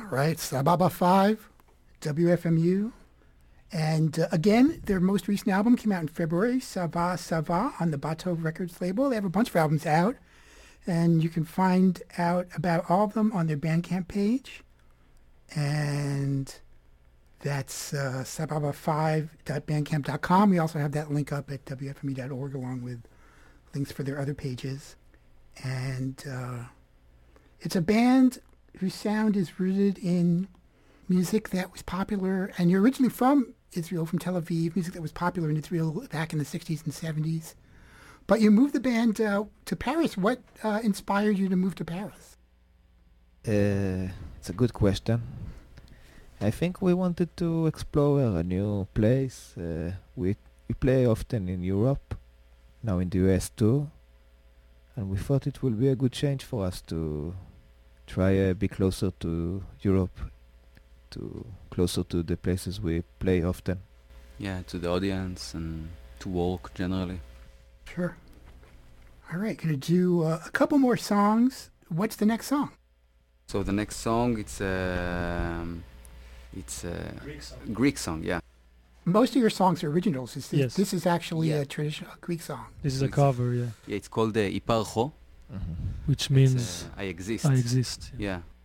right, Sababa 5, WFMU. And again, their most recent album came out in February, Sava Sava, on the Bateau Records label. They have a bunch of albums out, and you can find out about all of them on their Bandcamp page. And that's sababa5.bandcamp.com. We also have that link up at wfme.org along with links for their other pages. And it's a band whose sound is rooted in music that was popular, and you're originally from Israel, from Tel Aviv, music that was popular in Israel back in the 60s and 70s. But you moved the band to Paris. What inspired you to move to Paris? It's a good question. I think we wanted to explore a new place. We play often in Europe, now in the US too, and we thought it would be a good change for us to try be closer to Europe, closer to the places we play often. Yeah, to the audience and to work generally. Sure. All right, going to do a couple more songs. What's the next song? So the next song, it's a Greek song, yeah. Most of your songs are originals. Yes. This is actually a traditional Greek song. This is a cover, yeah. Yeah, it's called Iparcho. Which means I exist. I exist. Yeah.